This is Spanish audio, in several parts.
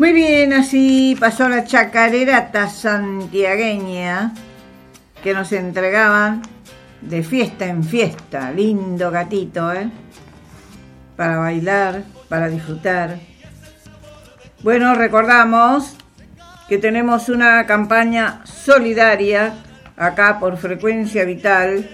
Muy bien, así pasó la chacarerata santiagueña que nos entregaban de fiesta en fiesta. Lindo gatito, para bailar, para disfrutar. Bueno, recordamos que tenemos una campaña solidaria acá por Frecuencia Vital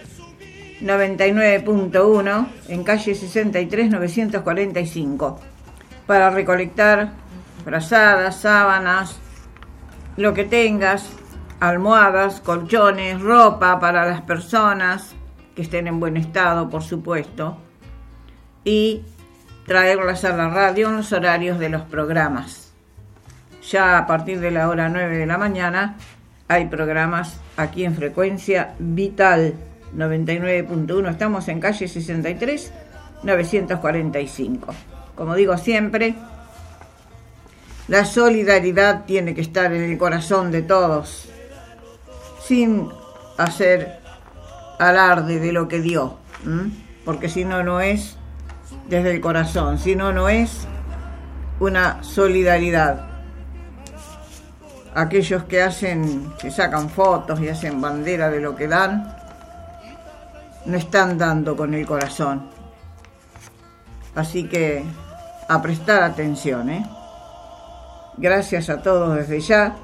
99.1 en calle 63 945 para recolectar frazadas, sábanas, lo que tengas, almohadas, colchones, ropa para las personas que estén en buen estado, por supuesto, y traerlas a la radio en los horarios de los programas. Ya a partir de la hora 9 de la mañana hay programas aquí en Frecuencia Vital 99.1. Estamos en calle 63 945. Como digo siempre, la solidaridad tiene que estar en el corazón de todos, sin hacer alarde de lo que dio, porque si no, no es desde el corazón, si no, no es una solidaridad. Aquellos que sacan fotos y hacen bandera de lo que dan, no están dando con el corazón. Así que a prestar atención, Gracias a todos desde ya.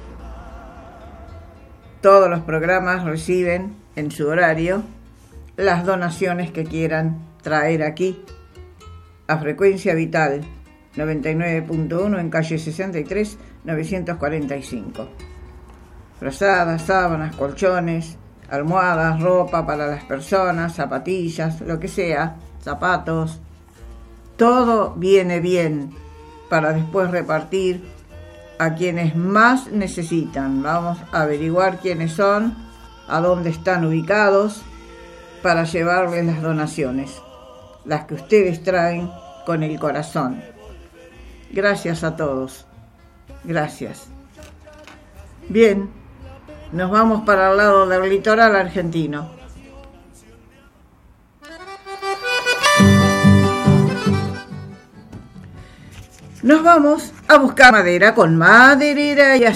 Todos los programas reciben en su horario las donaciones que quieran traer aquí a Frecuencia Vital 99.1 en calle 63 945. Frazadas, sábanas, colchones, almohadas, ropa para las personas, zapatillas, lo que sea, zapatos. Todo viene bien para después repartir a quienes más necesitan. Vamos a averiguar quiénes son, a dónde están ubicados, para llevarles las donaciones, las que ustedes traen con el corazón. Gracias a todos. Gracias. Bien, nos vamos para el lado del litoral argentino. Nos vamos a buscar madera con maderera y